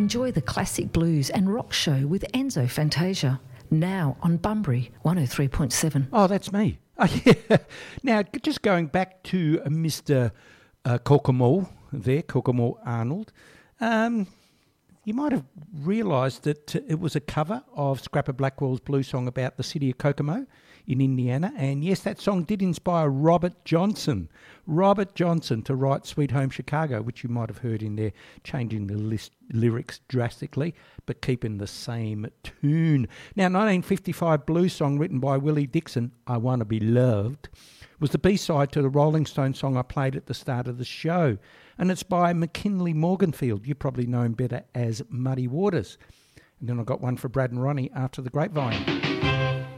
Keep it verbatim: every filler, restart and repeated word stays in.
Enjoy the classic blues and rock show with Enzo Fantasia. Now on Bunbury one oh three point seven. Oh, that's me. Oh, yeah. Now, just going back to uh, Mister Uh, Kokomo there, Kokomo Arnold. Um, you might have realised that it was a cover of Scrapper Blackwell's blues song about the city of Kokomo in Indiana. And yes, that song did inspire Robert Johnson, Robert Johnson to write Sweet Home Chicago, which you might have heard in there, changing the list, lyrics drastically, but keeping the same tune. Now, nineteen fifty-five blues song written by Willie Dixon, I Wanna Be Loved, was the B-side to the Rolling Stones song I played at the start of the show. And it's by McKinley Morganfield. You probably know him better as Muddy Waters. And then I got one for Brad and Ronnie after the Grapevine.